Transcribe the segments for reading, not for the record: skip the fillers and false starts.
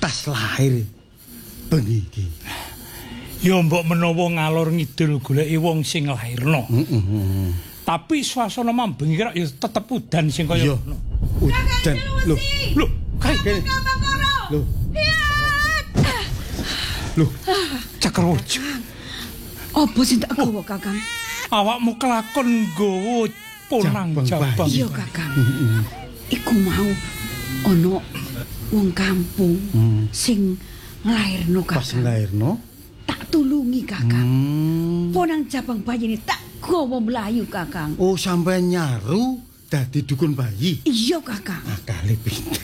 tas lahir bengi iki. Ya mbok menawa ngalor ngidul goleki wong sing lairno. Tapi swasana mambengi kira ya tetep udan sing kaya ngono. Udan. Lho, kene. Lho. Lho, Cakrawaja. Apa sing tak gawa, Kakang? Awakmu kelakon nggawa ponang jabang. Iya, Kakang. Iku mau ana wong kampung sing nglairno, Kakang. pas nglairno Tak tulungi, Kakang. Ponang jabang bayi ini tak gawa mlayu, Kakang. oh sampai nyaru dadi dukun bayi. Iya, Kakang. Akale pinter.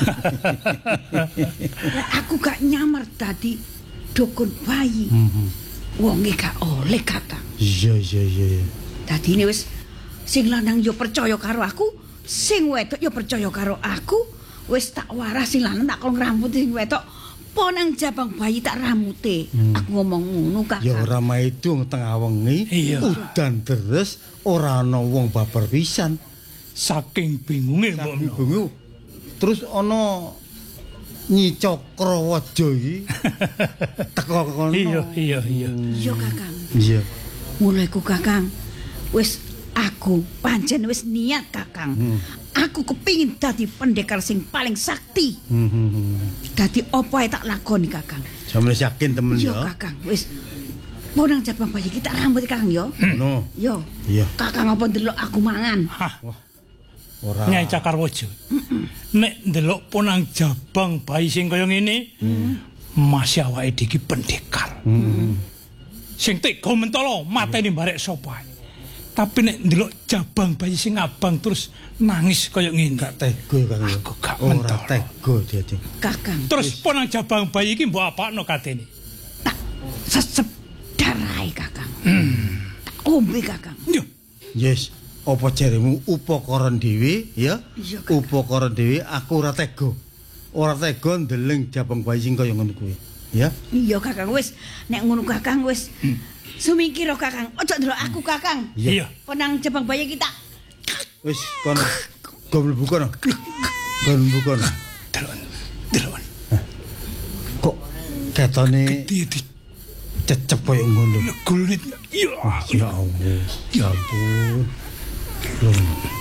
Lah aku gak nyamar dadi dukun bayi. Wonge gak oleh, Kakang. Iya. Dadine wis sing lanang yo percaya karo aku, sing wedok yo percaya karo aku. Wis tak waras sing lanang tak kolong rambut sing wedok. Ponang jabang bayi tak ramute. Aku ngomong ngono, Kakang. Ya ora maidung tengah wengi, udan terus ora ana wong babar pisan. Saking bingunge mbokno. Bingung. Terus ana Nyi Cakrawaja iki teko kono. Iya. Iya, Kakang. Iya. Mulai ku, Kakang. Wis aku pancen wis niat, Kakang. Aku kepingin dadi pendekar sing paling sakti. Dadi apa ae tak lakoni, Kakang. Sampe yakin temen Yo, ya. Kakang, wis. Ponang jabang bayi kita rambut, Kakang yo. No. Yo. Iya. Kakang apa ndelok aku mangan? Ora. Nyai Cakarwaja. Nek ndelok ponang jabang bayi sing kaya ngene, masih awake iki pendekar. Sing tega mentolo mateni barek sapa ae. Tapi nek ndelok jabang bayi sing abang terus nangis kaya ngene. Gak tega kan. Aku gak ora mentolo. tega dadi. Kakang. Terus ponang jabang bayi iki mbok apakno katene? Tak sesep darai, Kakang. Tak ombe, Kakang. Yo. Yes. Apa jaremu upakaran dhewe ya? Iya, Kakang. Upakaran dhewe aku ora tega. Ora tega ndeleng jabang bayi sing kaya ngono kuwi. Ya. Iya, Kakang, wis. Nek ngono, Kakang, wis. Sumikira, Kakang. Ojo ndelok aku, Kakang. Iya. Ponang jabang bayi kita. Wis kono. Go mlebu kono. Go mlebu kono. Delon. Kok ketone Di cecep kaya ngono. gulune. Iya. Ya Allah. Ya ampun. Loh.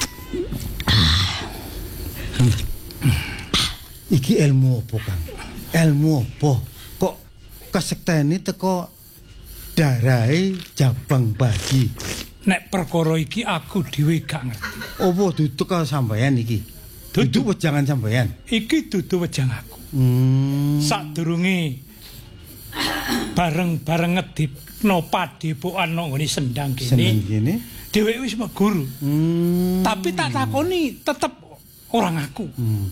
Iki ilmu apa, Kang? Ilmu apa? Kok kesekteni teko darahe jabang bayi. Nek perkara iki aku dhewe gak ngerti. Apa duduk karo sampeyan iki? Duduk wejangan sampeyan. Iki dudu wejang aku. Sadurunge bareng-bareng ngedip no padepokan nang ngene sendang Seneng kene. kene. Dheweke wis meguru. Tapi tak takoni tetep orang aku.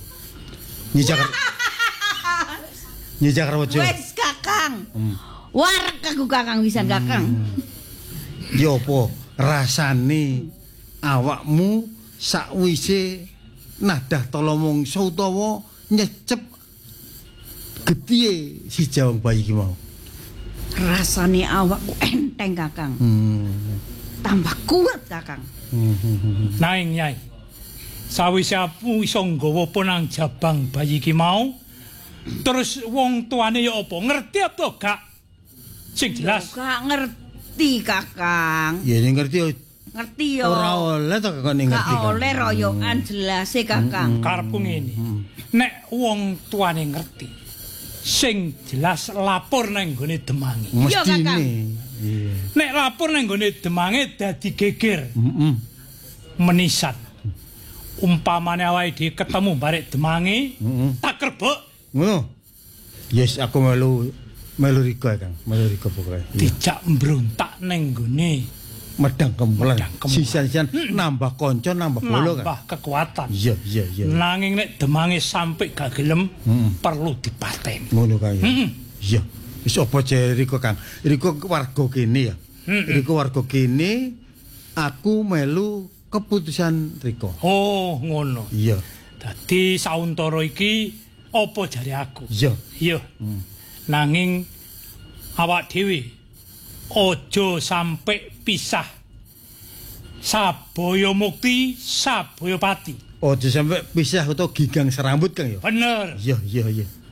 Nyi Cakrawaja. Wis, Kakang. Warak aku, Kakang, wisan, Kakang. Ya apa rasane awakmu sakwise nadah talomongso utawa nyecep getih si jawang bayi ki mau. Rasane awakku enteng, Kakang. Tambah kuat, Kakang. Naing Nyai. Sawise aku iso nggawa ponang jabang bayi ki mau, terus wong tuane ya apa ngerti apa gak? Sing jelas Gak ngerti, Kakang. Ya ning ngerti Ngerti yo. ora oleh to kok ning ngerti. Gak oleh royokan jelase, Kakang. karepku ngene. Nek wong tuane ngerti, sing jelas lapor nang nggone demange. Iya, Kakang. Iya. Nek lapor nang nggone demange dadi geger. Menisat. Umpamane awake dhewe ketemu barek demange, tak kerbek Ngono. Yes, aku melu riko, Kang. Melu riko pokoke. dijak mbrontak nang nggone Medang kempelan. Medang kempelan. Sisa-sisan nambah kanca, nambah bolo, Kang. nambah kekuatan. Iya. Nanging nek demange sampai gak gelem perlu dipateni. Ngono Kang. Iya. Wis apa jare Riko, Kang? Riko warga kene ya. Riko warga kene aku melu keputusan Riko. Oh, ngono. Iya. Dadi sauntara iki apa jare aku? Iya. Iya. Nanging awak dhewe aja sampai pisah. Sabaya mukti, sabaya pati. Aja sampe pisah utawa gigang serambut, Kang ya. Bener. Iya.